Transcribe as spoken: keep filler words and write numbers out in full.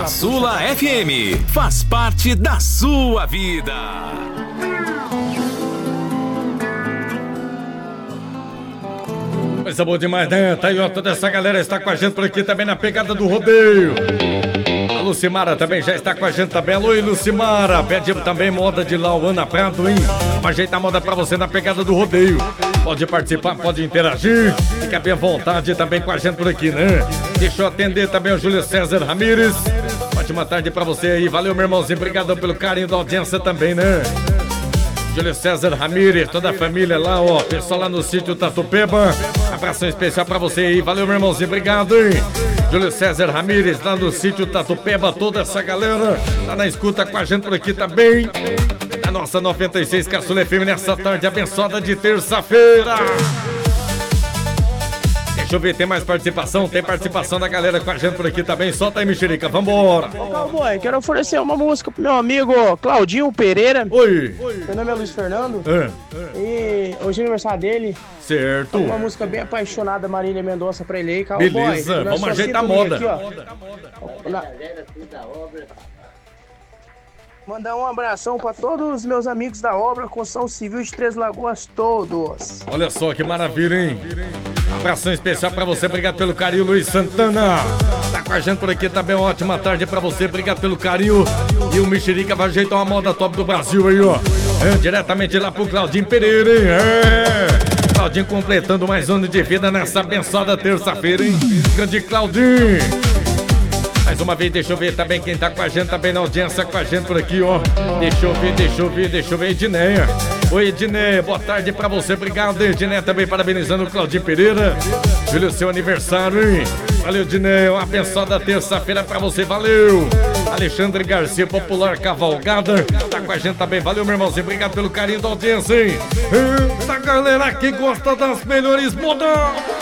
Sula F M faz parte da sua vida. Coisa boa demais, né? Tá aí, ó, toda essa galera está com a gente por aqui também na pegada do rodeio. A Lucimara também já está com a gente também. Alô, Lucimara. Pede também moda de Lauana Prado, hein? Vamos ajeitar a moda pra você na pegada do rodeio. Pode participar, pode interagir. Fica bem à vontade também com a gente por aqui, né? Deixa eu atender também o Júlio César Ramírez. Ótima tarde pra você aí. Valeu, meu irmãozinho. Obrigado pelo carinho da audiência também, né? Júlio César Ramírez, toda a família lá, ó. Pessoal lá no sítio Tatupeba. Abração especial pra você aí. Valeu, meu irmãozinho. Obrigado, hein? Júlio César Ramírez, lá no sítio Tatupeba. Toda essa galera tá na escuta com a gente por aqui também. A nossa noventa e seis Caçula F M nessa tarde abençoada de terça-feira. Deixa eu ver, tem mais participação? Tem participação da galera com a gente por aqui também. Solta aí, mexerica, vambora. Ô, Cowboy, quero oferecer uma música pro meu amigo Claudinho Pereira. Oi. Meu nome é Luiz Fernando. É. E hoje é aniversário dele. Certo. Uma música bem apaixonada, Marília Mendonça, pra ele aí, Cowboy. Beleza, vamos ajeitar a moda. Aqui, ó. Na... Mandar um abração pra todos os meus amigos da obra Construção Civil de Três Lagoas, todos. Olha só que maravilha, hein? Abração especial pra você, obrigado pelo carinho, Luiz Santana. Tá com a gente por aqui também, ótima tarde pra você, obrigado pelo carinho. E o Mexerica vai ajeitar uma moda top do Brasil aí, ó. É, diretamente lá pro Claudinho Pereira, hein? É. Claudinho completando mais um ano de vida nessa abençoada terça-feira, hein? Grande Claudinho. Mais uma vez, deixa eu ver também quem tá com a gente também na audiência com a gente por aqui, ó. Deixa eu ver, deixa eu ver, deixa eu ver, Edneia. Oi, Edneia, boa tarde pra você, obrigado, Edneia, também parabenizando o Claudinho Pereira pelo seu aniversário, hein? Valeu, Edneia, uma abençoada terça-feira pra você, valeu. Alexandre Garcia, Popular Cavalgada, tá com a gente também, valeu, meu irmãozinho, obrigado pelo carinho da audiência, hein? Eita, galera que gosta das melhores modas.